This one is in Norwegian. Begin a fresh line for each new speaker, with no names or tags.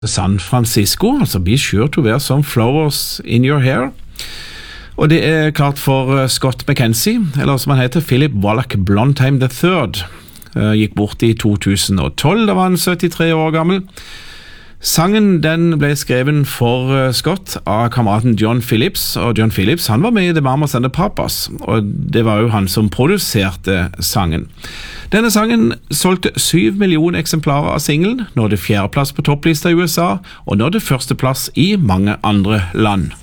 San Francisco, altså Be Sure to Wear Some Flowers in Your Hair. Og det klart for Scott McKenzie, eller som han heter, Philip Wallach Blondheim III. Gikk bort i 2012, da var han 73 år gammel. Sangen den ble skrevet for Scott av kameraten John Phillips, og John Phillips han var med i The Mamas and the Papas, og det var jo han som produserte sangen. Denne sangen solgte 7 millioner eksemplarer av singlen, nådde 4. plass på topplista i USA, og nådde 1. plass i mange andre land.